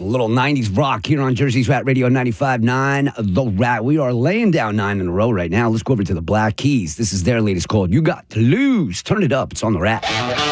little 90s rock here on Jersey's Rat Radio 95.9. The Rat. We are laying down 9 in a row right now. Let's go over to the Black Keys. This is their latest called You Got to Lose. Turn it up. It's on the Rat.